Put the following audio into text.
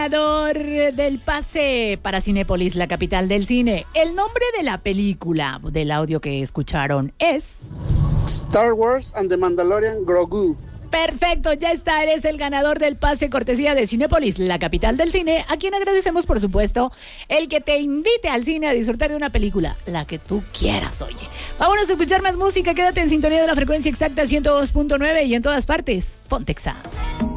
Ganador del pase para Cinépolis, la capital del cine. El nombre de la película, del audio que escucharon, es Star Wars and the Mandalorian Grogu. Perfecto, ya está, eres el ganador del pase cortesía de Cinépolis, la capital del cine, a quien agradecemos, por supuesto, el que te invite al cine a disfrutar de una película, la que tú quieras, oye. Vámonos a escuchar más música, quédate en sintonía de la frecuencia exacta 102.9 y en todas partes, Pontexa.